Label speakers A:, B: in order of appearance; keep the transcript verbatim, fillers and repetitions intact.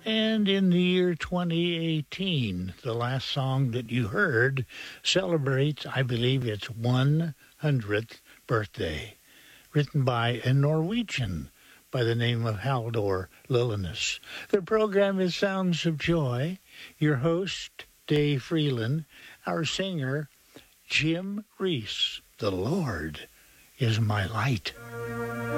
A: And in the year twenty eighteen, the last song that you heard celebrates, I believe, its one hundredth birthday, written by a Norwegian by the name of Haldor Lillenes. The program is Sounds of Joy. Your host, Dave Freeland. Our singer, Jim Reese. The Lord is my light.